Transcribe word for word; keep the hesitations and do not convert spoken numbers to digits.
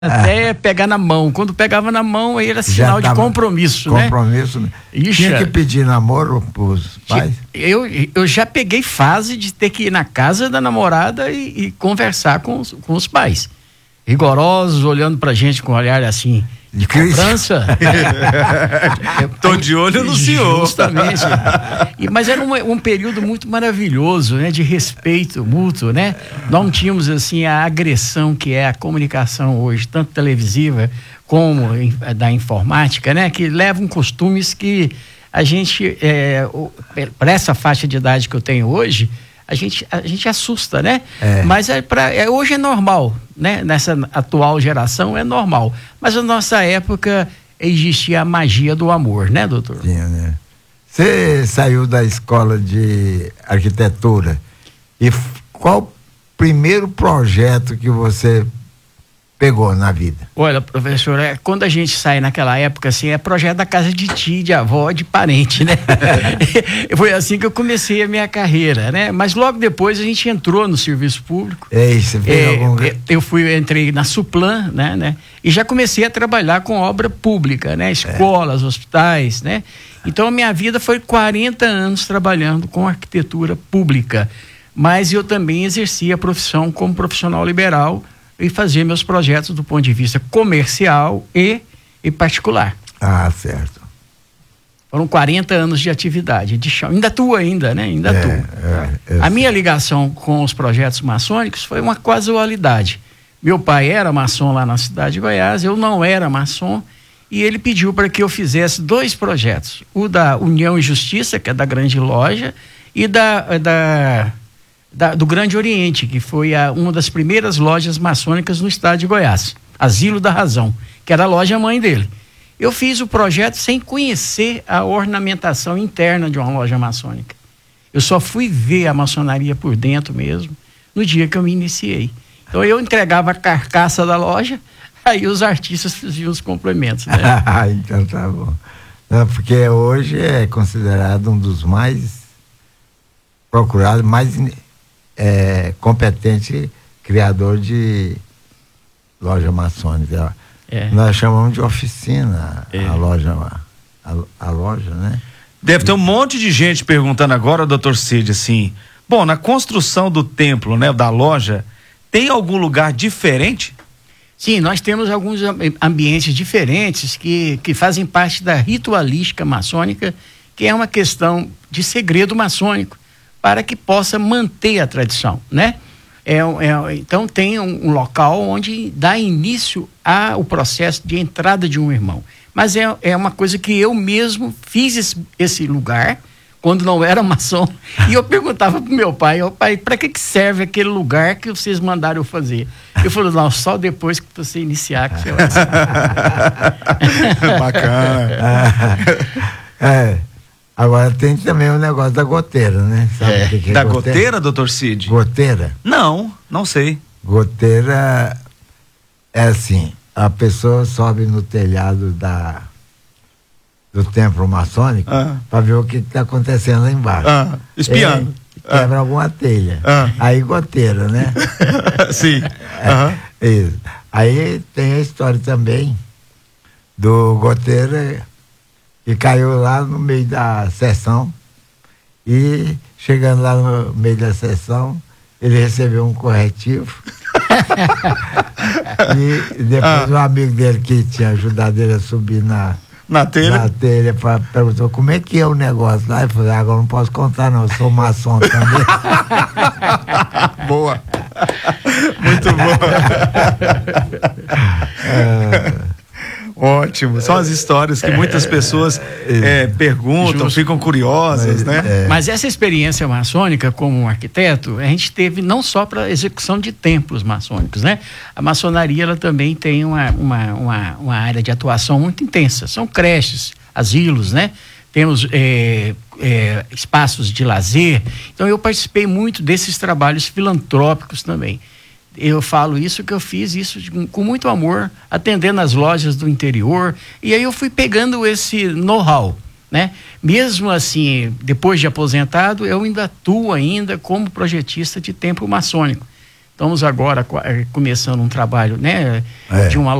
até pegar na mão. Quando pegava na mão, aí era sinal de compromisso, né? Compromisso, né? Tinha que pedir namoro pros pais? Eu, eu já peguei fase de ter que ir na casa da namorada e, e conversar com os, com os pais. Rigorosos, olhando pra gente com um olhar assim, de cobrança. Tô de olho no senhor. Justamente. E, mas era um, um período muito maravilhoso, né? De respeito mútuo, né? Não tínhamos, assim, a agressão que é a comunicação hoje, tanto televisiva como in, da informática, né? Que levam costumes que a gente, é, para essa faixa de idade que eu tenho hoje, a gente, a gente assusta, né? É. Mas é pra, é, hoje é normal, né? Nessa atual geração é normal. Mas na nossa época existia a magia do amor, né, doutor? Sim, né? Você saiu da escola de arquitetura e f- qual o primeiro projeto que você pegou na vida? Olha, professor, é, quando a gente sai naquela época, assim, é projeto da casa de tia, de avó, de parente, né? Foi assim que eu comecei a minha carreira, né? Mas logo depois a gente entrou no serviço público. É isso, você fez é, algum... Eu fui, entrei na Suplan, né, né? E já comecei a trabalhar com obra pública, né? Escolas, é. hospitais, né? Então a minha vida foi quarenta anos trabalhando com arquitetura pública. Mas eu também exerci a profissão como profissional liberal e fazer meus projetos do ponto de vista comercial e, e particular. Ah, certo. Foram quarenta anos de atividade, de chão. Ainda atuo ainda, né? Ainda é, atuo. É, é, a minha ligação com os projetos maçônicos foi uma casualidade. Meu pai era maçom lá na cidade de Goiás, eu não era maçom, e ele pediu para que eu fizesse dois projetos. O da União e Justiça, que é da Grande Loja, e da... da Da, do Grande Oriente, que foi a, uma das primeiras lojas maçônicas no estado de Goiás, Asilo da Razão, que era a loja mãe dele. Eu fiz o projeto sem conhecer a ornamentação interna de uma loja maçônica. Eu só fui ver a maçonaria por dentro mesmo no dia que eu me iniciei. Então eu entregava a carcaça da loja, aí os artistas faziam os complementos, né? Então tá bom. Não, porque hoje é considerado um dos mais procurados, mais É, competente criador de loja maçônica. É. Nós chamamos de oficina é. a loja, a, a loja, né? Deve ter um monte de gente perguntando agora, doutor Cid, assim, bom, na construção do templo, né, da loja, tem algum lugar diferente? Sim, nós temos alguns ambientes diferentes que, que fazem parte da ritualística maçônica, que é uma questão de segredo maçônico, para que possa manter a tradição, né? É, é, então tem um, um local onde dá início ao processo de entrada de um irmão. Mas é, é uma coisa que eu mesmo fiz esse, esse lugar, quando não era maçom, e eu perguntava pro meu pai, ó, pai, para que que serve aquele lugar que vocês mandaram eu fazer? Eu falei, não, só depois que você iniciar que você vai saber. Bacana. É. Agora tem também o negócio da goteira, né? Sabe é. o que que é da goteira, goteira, doutor Cid? Goteira? Não, não sei. Goteira é assim, a pessoa sobe no telhado da, do templo maçônico ah. para ver o que está acontecendo lá embaixo. Ah. Espiando. É, quebra ah. alguma telha. Ah. Aí goteira, né? Sim. É, uhum. Isso. Aí tem a história também do goteira que caiu lá no meio da sessão e chegando lá no meio da sessão ele recebeu um corretivo e depois o ah. um amigo dele que tinha ajudado ele a subir na, na telha, na telha pra, perguntou como é que é o negócio lá, ele falou, agora não posso contar não, eu sou maçom também. Boa, muito boa. é... Ótimo, são as histórias que muitas pessoas é, perguntam, Justo. ficam curiosas, mas, né? É. Mas essa experiência maçônica como um arquiteto, a gente teve não só para execução de templos maçônicos, né? A maçonaria, ela também tem uma, uma, uma, uma área de atuação muito intensa, são creches, asilos, né? Temos é, é, espaços de lazer, então eu participei muito desses trabalhos filantrópicos também. Eu falo isso que eu fiz isso com muito amor, atendendo as lojas do interior, e aí eu fui pegando esse know-how, né? Mesmo assim, depois de aposentado, eu ainda atuo ainda como projetista de templo maçônico. Estamos agora começando um trabalho, né, é. de uma